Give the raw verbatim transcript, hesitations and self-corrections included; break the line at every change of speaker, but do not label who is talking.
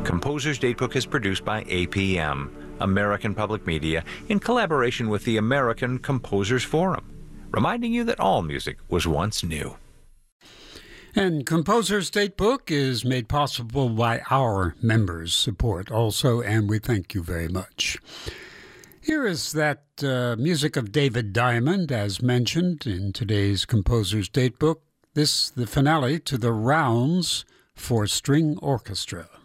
Composer's Datebook is produced by A P M, American Public Media, in collaboration with the American Composers Forum, reminding you that all music was once new.
And Composer's Datebook is made possible by our members' support also, and we thank you very much. Here is that uh, music of David Diamond, as mentioned in today's Composer's Datebook. This, the finale to the Rounds for String Orchestra.